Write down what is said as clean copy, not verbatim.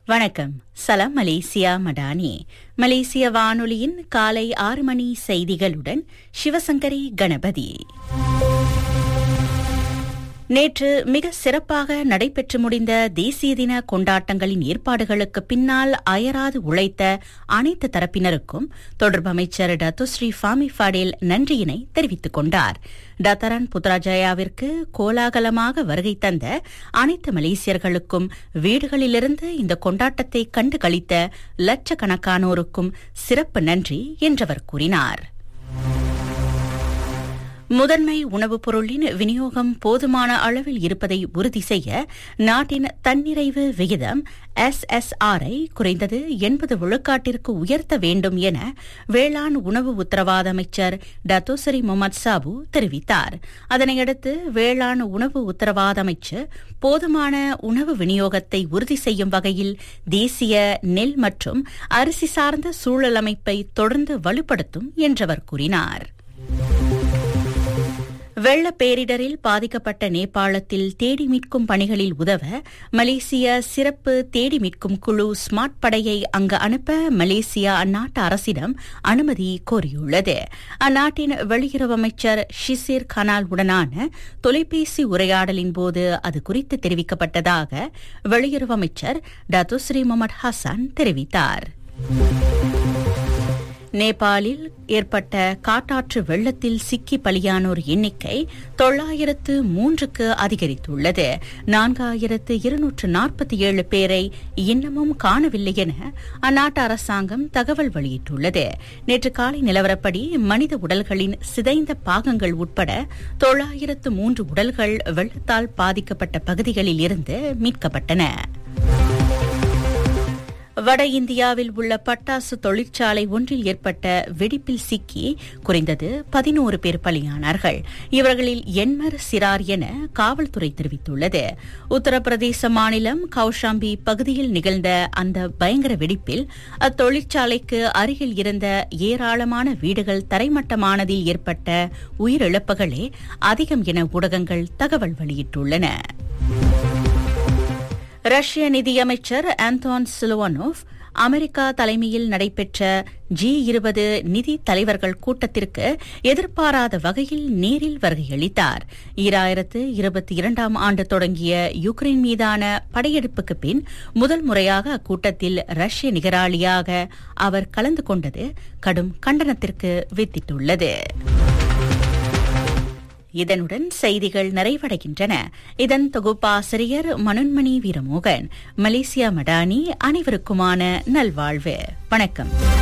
வணக்கம். சலாம் மலேசியா மடானி. மலேசிய வானொலியின் காலை 6 மணி செய்திகளுடன் சிவசங்கரி கணபதி. நேற்று மிக சிறப்பாக நடைபெற்று முடிந்த தேசிய தின கொண்டாட்டங்களின் ஏற்பாடுகளுக்கு பின்னால் அயராது உழைத்த அனைத்து தரப்பினருக்கும் தொடர்பு அமைச்சர் டத்துஸ்ரீ ஃபாமி ஃபடேல் நன்றியினை தெரிவித்துக் கொண்டார். டத்தரான் புத்ராஜயாவிற்கு கோலாகலமாக வருகை தந்த அனைத்து மலேசியர்களுக்கும், வீடுகளிலிருந்து இந்த கொண்டாட்டத்தை கண்டு களித்த லட்சக்கணக்கானோருக்கும் சிறப்பு நன்றி என்றவர் கூறினார். முதன்மை உணவுப் பொருளின் விநியோகம் போதுமான அளவில் இருப்பதை உறுதி செய்ய நாட்டின் தன்னிறைவு விகிதம் SSR-ஐ குறைந்தது 80 விழுக்காட்டிற்கு உயர்த்த வேண்டும் என வேளாண் உணவு உத்தரவாத அமைச்சர் டத்தோசரி முகமது சாபு தெரிவித்தார். அதனையடுத்து வேளாண் உணவு உத்தரவாத அமைச்சர் போதுமான உணவு விநியோகத்தை உறுதி செய்யும் வகையில் தேசிய நெல் மற்றும் அரிசி சார்ந்த சூழல் அமைப்பை தொடர்ந்து வலுப்படுத்தும் என்றவர் கூறினார். வெள்ள பேரிடரில் பாதிக்கப்பட்ட நேபாளத்தில் தேடி மீட்கும் பணிகளில் உதவ மலேசிய சிறப்பு தேடி மீட்கும் குழு ஸ்மார்ட் படையை அங்கு அனுப்ப மலேசியா அந்நாட்டு அரசிடம் அனுமதி கோரியுள்ளது. அந்நாட்டின் வெளியுறவு அமைச்சர் ஷிசிர் கனால் உடனான தொலைபேசி உரையாடலின் போது அது குறித்து தெரிவிக்கப்பட்டதாக வெளியுறவு அமைச்சர் டத்துஸ்ரீ முகமது ஹசன் தெரிவித்தார். நேபாளில் ஏற்பட்ட காட்டாற்று வெள்ளத்தில் சிக்கி பலியானோர் எண்ணிக்கை 903க்கு அதிகரித்துள்ளது. 4247 பேரை இன்னமும் காணவில்லை என அந்நாட்டு அரசாங்கம் தகவல் வெளியிட்டுள்ளது. நேற்று காலை நிலவரப்படி மனித உடல்களின் சிதைந்த பாகங்கள் உட்பட 903 உடல்கள் வெள்ளத்தால் பாதிக்கப்பட்ட பகுதிகளில் இருந்து மீட்கப்பட்டன. வட இந்தியாவில் உள்ள பட்டாசு தொழிற்சாலை ஒன்றில் ஏற்பட்ட வெடிப்பில் சிக்கி குறைந்தது 11 பேர் பலியானார்கள். இவர்களில் என்மர் சிறார் என காவல்துறை தெரிவித்துள்ளது. உத்தரப்பிரதேச மாநிலம் கௌஷாம்பி பகுதியில் நிகழ்ந்த அந்த பயங்கர வெடிப்பில் அத்தொழிற்சாலைக்கு அருகில் இருந்த ஏராளமான வீடுகள் தரைமட்டமானதில் ஏற்பட்ட உயிரிழப்புகளே அதிகம் என ஊடகங்கள் தகவல் வெளியிட்டுள்ளன. ரஷ்ய நிதியமைச்சர் ஆந்தோன் சிலுவானோவ் அமெரிக்கா தலைமையில் நடைபெற்ற G20 நிதி தலைவர்கள் கூட்டத்திற்கு எதிர்பாராத வகையில் நேரில் வருகையளித்தார். 2022ஆம் ஆண்டு தொடங்கிய யுக்ரைன் மீதான படையெடுப்புக்கு பின் முதல் முறையாக அக்கூட்டத்தில் ரஷ்ய நிகராளியாக அவர் கலந்து கொண்டது கடும் கண்டனத்திற்கு வித்திட்டுள்ளது. இதனுடன் செய்திகள் நிறைவடைகின்றன. இதன் தொகுப்பாசிரியர் மனோன்மணி வீரமோகன். மலேசியா மடானி. அனைவருக்குமான நல்வாழ்வு. வணக்கம்.